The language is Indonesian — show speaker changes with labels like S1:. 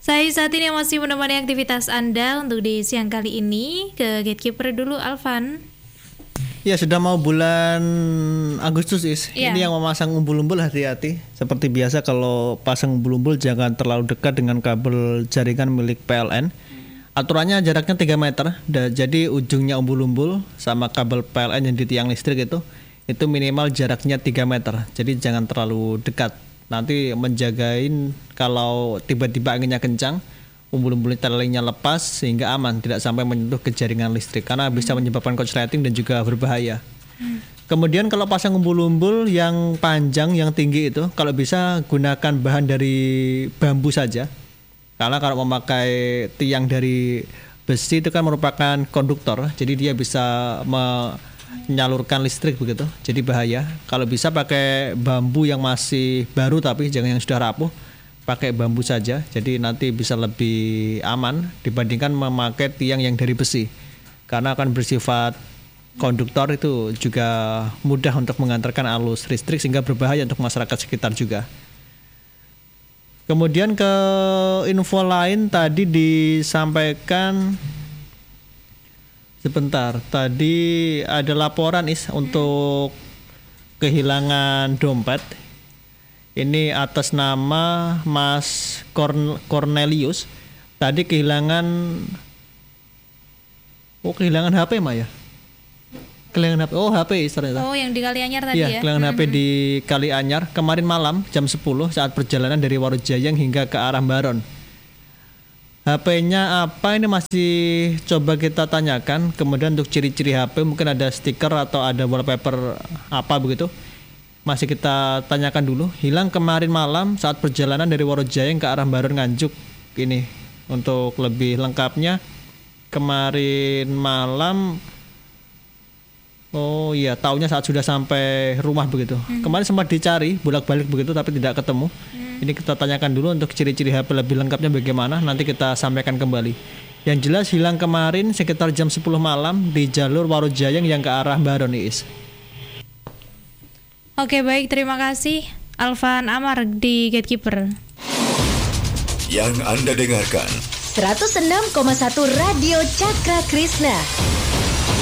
S1: Saya saat ini masih menemani aktivitas Anda untuk di siang kali ini. Ke Gatekeeper dulu, Alvan.
S2: Ya, sudah mau bulan Agustus Ini yang memasang umbul-umbul hati-hati. Seperti biasa kalau pasang umbul-umbul jangan terlalu dekat dengan kabel jaringan milik PLN. Aturannya jaraknya 3 meter. Jadi ujungnya umbul-umbul sama kabel PLN yang di tiang listrik itu minimal jaraknya 3 meter. Jadi jangan terlalu dekat. Nanti menjagain kalau tiba-tiba anginnya kencang, umbul-umbul talinya lepas sehingga aman, tidak sampai menyentuh ke jaringan listrik karena bisa menyebabkan korsleting dan juga berbahaya. Kemudian kalau pasang umbul-umbul yang panjang, yang tinggi itu, kalau bisa gunakan bahan dari bambu saja. Karena kalau memakai tiang dari besi itu kan merupakan konduktor, jadi dia bisa menyalurkan listrik begitu, jadi bahaya. Kalau bisa pakai bambu yang masih baru tapi jangan yang sudah rapuh, pakai bambu saja, jadi nanti bisa lebih aman dibandingkan memakai tiang yang dari besi, karena akan bersifat konduktor, itu juga mudah untuk mengantarkan arus listrik sehingga berbahaya untuk masyarakat sekitar juga. Kemudian ke info lain tadi disampaikan. Sebentar, tadi ada laporan untuk kehilangan dompet. Ini atas nama Mas Cornelius. Tadi kehilangan HP Maya. Kehilangan HP. HP ternyata.
S1: Oh, yang di Kalianyar tadi ya.
S2: Kehilangan HP di Kalianyar kemarin malam jam 10 saat perjalanan dari Warujayang hingga ke arah Baron. HP-nya apa ini masih coba kita tanyakan. Kemudian untuk ciri-ciri HP mungkin ada stiker atau ada wallpaper apa begitu, masih kita tanyakan dulu. Hilang kemarin malam saat perjalanan dari Warujayang ke arah Baron Nganjuk. Ini untuk lebih lengkapnya kemarin malam. Oh iya, taunya saat sudah sampai rumah begitu. Kemarin sempat dicari bolak-balik begitu tapi tidak ketemu. Ini kita tanyakan dulu untuk ciri-ciri HP lebih lengkapnya bagaimana, nanti kita sampaikan kembali. Yang jelas hilang kemarin sekitar jam 10 malam di jalur Warujayang yang ke arah Baron Iis.
S1: Oke, baik, terima kasih Alvan Amar di Gatekeeper.
S3: Yang Anda dengarkan
S4: 106,1 Radio Cakra Krishna.